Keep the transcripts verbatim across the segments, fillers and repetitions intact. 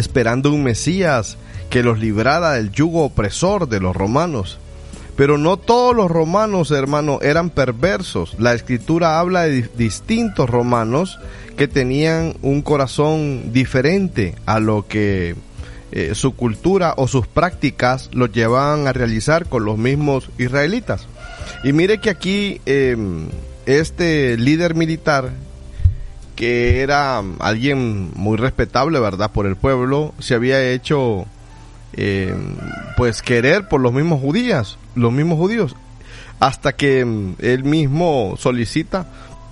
esperando un Mesías que los librara del yugo opresor de los romanos. Pero no todos los romanos, hermano, eran perversos. La Escritura habla de distintos romanos que tenían un corazón diferente a lo que eh, su cultura o sus prácticas los llevaban a realizar con los mismos israelitas. Y mire que aquí eh, este líder militar, que era alguien muy respetable, ¿verdad?, por el pueblo, se había hecho eh, pues querer por los mismos judíos, los mismos judíos, hasta que él mismo solicita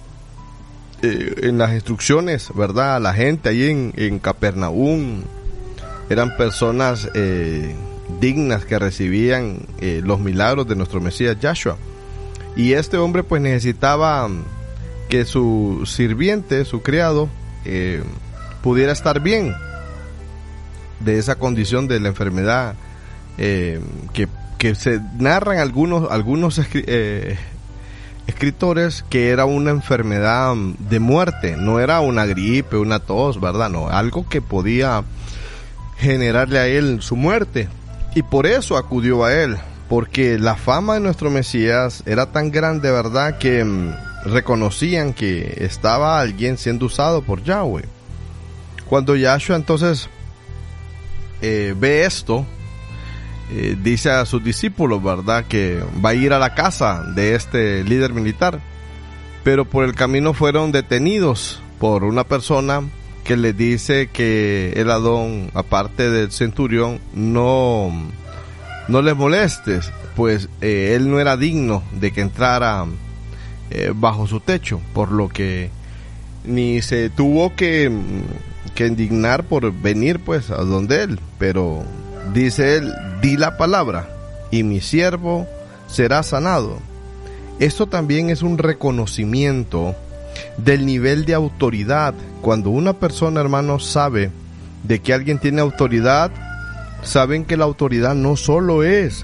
eh, en las instrucciones, ¿verdad?, a la gente ahí en, en Capernaum. Eran personas eh, dignas que recibían eh, los milagros de nuestro Mesías Yahshua. Y este hombre pues necesitaba que su sirviente, su criado, eh, pudiera estar bien de esa condición de la enfermedad eh, que, que se narran algunos, algunos escri- eh, escritores que era una enfermedad de muerte, no era una gripe, una tos, ¿verdad? No, algo que podía generarle a él su muerte. Y por eso acudió a él, porque la fama de nuestro Mesías era tan grande, ¿verdad?, que mm, reconocían que estaba alguien siendo usado por Yahweh. Cuando Yahshua entonces eh, ve esto, eh, dice a sus discípulos, ¿verdad?, que va a ir a la casa de este líder militar, pero por el camino fueron detenidos por una persona que le dice que el Adón, aparte del centurión, no, no les molestes, pues eh, él no era digno de que entrara eh, bajo su techo, por lo que ni se tuvo que, que indignar por venir pues a donde él, pero dice él, di la palabra y mi siervo será sanado. Esto también es un reconocimiento del nivel de autoridad. Cuando una persona, hermano, sabe de que alguien tiene autoridad, saben que la autoridad no solo es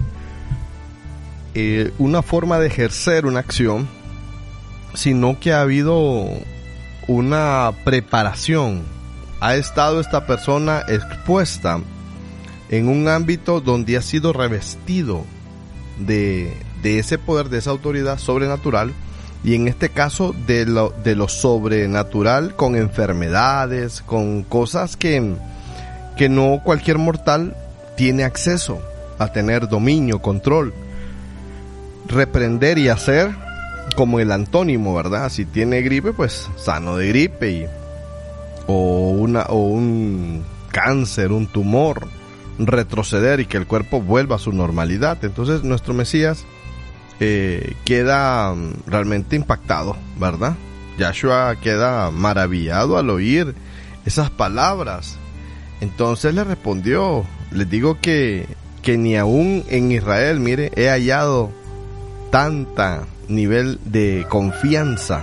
eh, una forma de ejercer una acción, sino que ha habido una preparación. Ha estado esta persona expuesta en un ámbito donde ha sido revestido de, de ese poder, de esa autoridad sobrenatural, y en este caso de lo, de lo sobrenatural, con enfermedades, con cosas que, que no cualquier mortal tiene acceso a tener dominio, control, reprender y hacer, como el antónimo, ¿verdad? Si tiene gripe, pues sano de gripe, y, o, una, o un cáncer, un tumor, retroceder y que el cuerpo vuelva a su normalidad. Entonces nuestro Mesías Eh, queda realmente impactado, ¿verdad? Yahshua queda maravillado al oír esas palabras. Entonces le respondió, les digo que, que ni aún en Israel, mire, he hallado tanta nivel de confianza.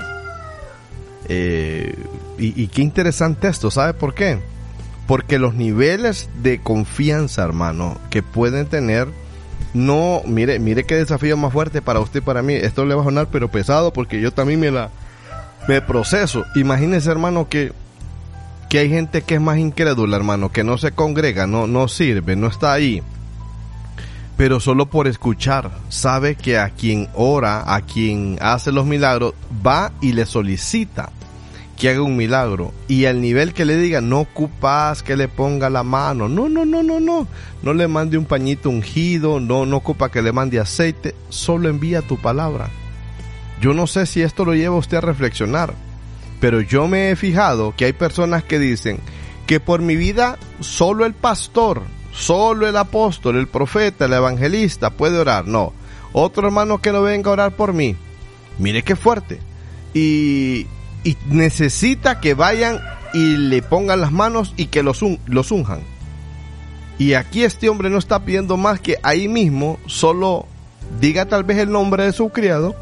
Eh, y, y qué interesante esto, ¿sabe por qué? Porque los niveles de confianza, hermano, que pueden tener, no, mire, mire qué desafío más fuerte para usted y para mí. Esto le va a sonar pero pesado, porque yo también me la me proceso. Imagínese, hermano, que que hay gente que es más incrédula, hermano, que no se congrega, no no sirve, no está ahí, pero solo por escuchar sabe que a quien ora, a quien hace los milagros, va y le solicita que haga un milagro, y al nivel que le diga, no ocupas que le ponga la mano, no, no, no, no, no, no le mande un pañito ungido, no, no ocupa que le mande aceite, solo envía tu palabra. Yo no sé si esto lo lleva a usted a reflexionar, pero yo me he fijado que hay personas que dicen que por mi vida solo el pastor, solo el apóstol, el profeta, el evangelista puede orar. No, otro hermano que no venga a orar por mí. Mire qué fuerte. Y y necesita que vayan y le pongan las manos y que los, un, los unjan. Y aquí este hombre no está pidiendo más que ahí mismo solo diga tal vez el nombre de su criado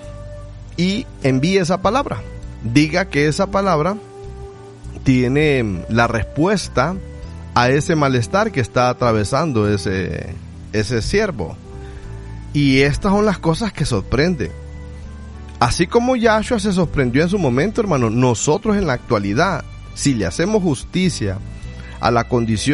y envíe esa palabra. Diga que esa palabra tiene la respuesta a ese malestar que está atravesando ese, ese siervo. Y estas son las cosas que sorprenden. Así como Yahshua se sorprendió en su momento, hermano, nosotros en la actualidad, si le hacemos justicia a la condición